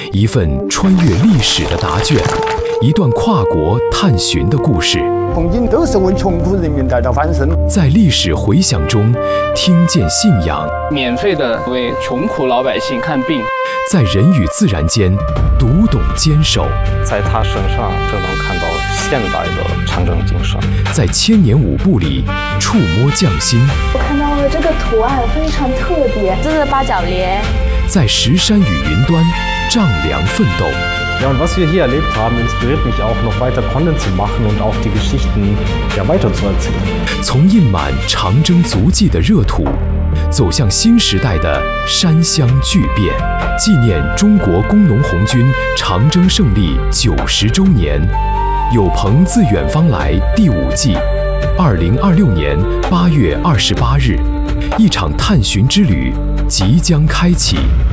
一份穿越历史的答卷，一段跨国探寻的故事。 红军都是为穷苦人民带来翻身， 在历史回响中听见信仰， 免费的为穷苦老百姓看病， 在人与自然间读懂坚守， 在他身上就能看到现代的长征精神， 在千年舞步里触摸匠心。 我看到了这个图案非常特别， 这是八角莲。 在石山与云端丈量奋斗。 Ja, und was wir hier erlebt haben, inspiriert mich auch, noch weiter Content zu machen und auch die Geschichten weiterzuerzählen. 从印满长征足迹的热土，走向新时代的山乡巨变，纪念中国工农红军长征胜利90周年。有朋自远方来第5季，2026年8月28日，一场探寻之旅即将开启。